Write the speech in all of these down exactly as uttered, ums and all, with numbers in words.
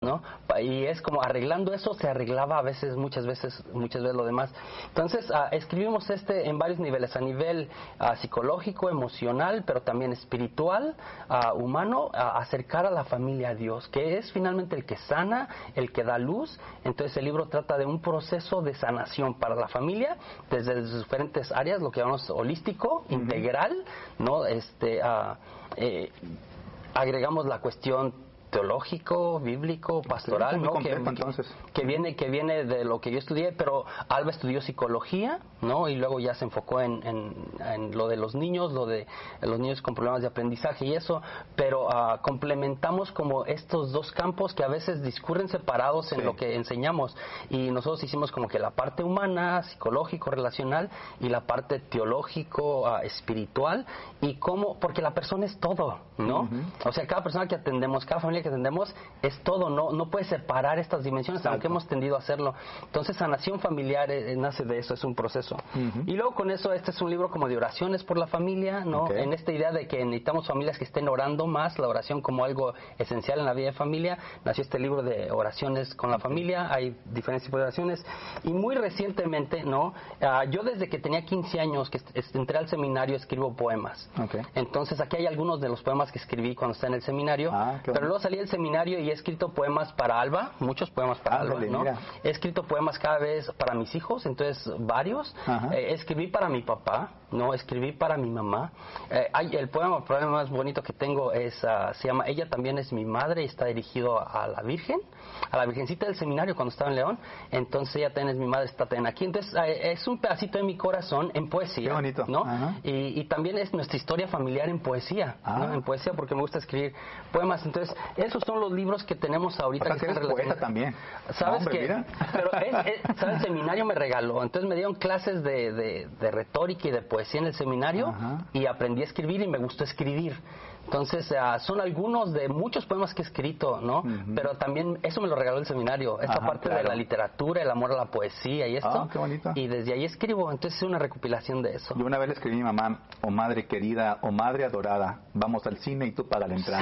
¿no? Y es como arreglando eso se arreglaba a veces, muchas veces, muchas veces lo demás. Entonces, uh, escribimos este en varios niveles, a nivel uh, psicológico, emocional, pero también espiritual, uh, humano, uh, acercar a la familia a Dios, que es finalmente el que sana, el que da luz. Entonces el libro trata de un proceso de sanación para la familia, desde sus diferentes áreas, lo que llamamos holístico, uh-huh. integral, ¿no? Este, uh, eh, agregamos la cuestión teológico, bíblico, pastoral, sí, ¿no? completo, que, entonces. que viene que viene de lo que yo estudié, pero Alba estudió psicología, ¿no? Y luego ya se enfocó en, en, en lo de los niños, lo de los niños con problemas de aprendizaje y eso, pero uh, complementamos como estos dos campos que a veces discurren separados en sí. lo que enseñamos, y nosotros hicimos como que la parte humana, psicológico, relacional, y la parte teológico, uh, espiritual, y cómo, porque la persona es todo, ¿no? Uh-huh. O sea, cada persona que atendemos, cada familia que atendemos es todo, no no puedes separar estas dimensiones, Exacto. aunque hemos tendido a hacerlo. Entonces, sanación familiar eh, nace de eso, es un proceso. Uh-huh. Y luego con eso, este es un libro como de oraciones por la familia, ¿no? Okay. En esta idea de que necesitamos familias que estén orando más, la oración como algo esencial en la vida de familia, nació este libro de oraciones con la okay. familia, hay diferentes tipos de oraciones. Y muy recientemente, ¿no? Uh, yo desde que tenía quince años, que est- entré al seminario, escribo poemas. Okay. Entonces, aquí hay algunos de los poemas que escribí cuando estaba en el seminario, ah, pero luego salí del seminario y he escrito poemas para Alba, muchos poemas para ah, Alba, ¿no? Mira. He escrito poemas cada vez para mis hijos, entonces varios. Eh, escribí para mi papá, ¿no? Escribí para mi mamá. Eh, hay, el poema, el poema más bonito que tengo es, uh, se llama Ella también es mi madre, y está dirigido a, a la Virgen, a la Virgencita del seminario cuando estaba en León. Entonces, ella también es mi madre, está también aquí. Entonces, eh, es un pedacito de mi corazón en poesía. Qué bonito. ¿No? Y, y también es nuestra historia familiar en poesía, ah. ¿no? En poesía, porque me gusta escribir poemas. Entonces, esos son los libros que tenemos ahorita. O sea, que eres poeta también. ¿Sabes no, qué? Pero es, es, ¿sabes? El seminario me regaló. Entonces me dieron clases de, de, de retórica y de poesía en el seminario. Ajá. Y aprendí a escribir y me gustó escribir. Entonces, uh, son algunos de muchos poemas que he escrito, ¿no? Uh-huh. Pero también eso me lo regaló el seminario, esta Ajá, parte claro. de la literatura, el amor a la poesía y esto. Ah, qué bonito. Y desde ahí escribo, entonces es una recopilación de eso. Yo una vez le escribí a mi mamá, o madre querida, o madre adorada, vamos al cine y tú pagas la entrada.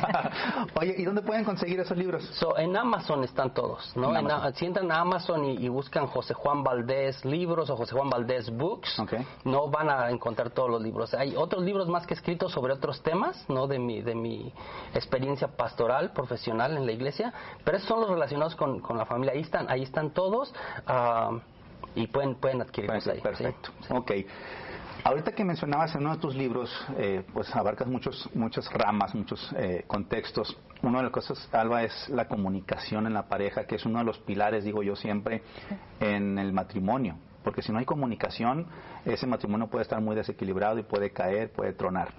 Sí. Oye, ¿y dónde pueden conseguir esos libros? So, en Amazon están todos, ¿no? En Amazon. En, si entran a Amazon y, y buscan José Juan Valdés Libros o José Juan Valdés Books, okay. no van a encontrar todos los libros. Hay otros libros más que escritos sobre otros temas, ¿no? De mi, de mi experiencia pastoral, profesional en la iglesia, pero esos son los relacionados con, con la familia. Ahí están, ahí están todos uh, y pueden, pueden adquirirlos ahí. Perfecto. Sí. Ok. Ahorita que mencionabas en uno de tus libros, eh, pues abarcas muchos, muchas ramas, muchos eh, contextos. Una de las cosas, Alba, es la comunicación en la pareja, que es uno de los pilares, digo yo siempre, en el matrimonio. Porque si no hay comunicación, ese matrimonio puede estar muy desequilibrado y puede caer, puede tronar.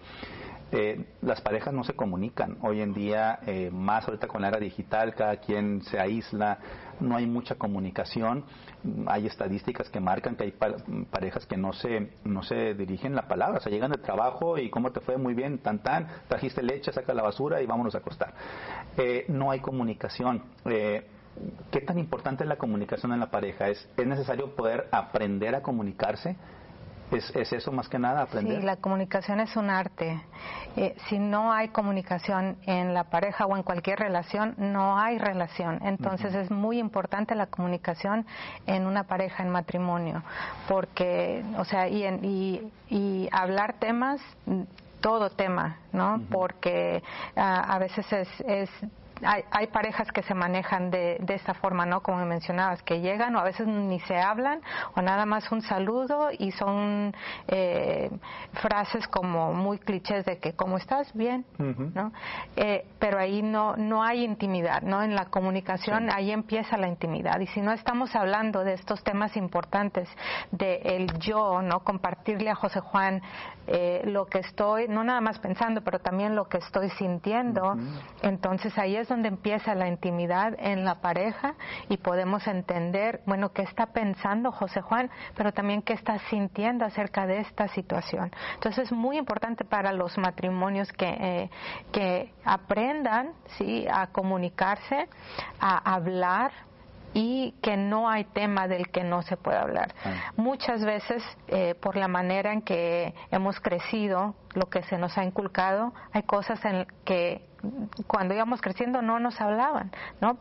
Eh, las parejas no se comunican hoy en día, eh, más ahorita con la era digital, cada quien se aísla, no hay mucha comunicación. Hay estadísticas que marcan que hay pa- parejas que no se no se dirigen la palabra, o sea, llegan del trabajo y ¿cómo te fue? Muy bien, tan tan, trajiste leche, saca la basura y vámonos a acostar. Eh, no hay comunicación. Eh, ¿Qué tan importante es la comunicación en la pareja? ¿Es, es necesario poder aprender a comunicarse? ¿Es, ¿Es eso más que nada, aprender? Sí, la comunicación es un arte. Eh, si no hay comunicación en la pareja o en cualquier relación, no hay relación. Entonces, uh-huh. es muy importante la comunicación en una pareja, en matrimonio. Porque, o sea, y, en, y, y hablar temas, todo tema, ¿no? Uh-huh. Porque uh, a veces es... es Hay, hay parejas que se manejan de, de esta forma, ¿no? Como mencionabas, que llegan o a veces ni se hablan o nada más un saludo y son eh, frases como muy clichés de que ¿cómo estás? Bien, uh-huh. ¿no? Eh, pero ahí no no hay intimidad, ¿no? En la comunicación sí. ahí empieza la intimidad, y si no estamos hablando de estos temas importantes de el yo, ¿no? Compartirle a José Juan eh, lo que estoy, no nada más pensando, pero también lo que estoy sintiendo, uh-huh. entonces ahí es donde empieza la intimidad en la pareja y podemos entender, bueno, qué está pensando José Juan, pero también qué está sintiendo acerca de esta situación. Entonces es muy importante para los matrimonios que, eh, que aprendan, ¿sí?, a comunicarse, a hablar, y que no hay tema del que no se pueda hablar. Ah. Muchas veces, eh, por la manera en que hemos crecido, lo que se nos ha inculcado, hay cosas en que cuando íbamos creciendo no nos hablaban, ¿no?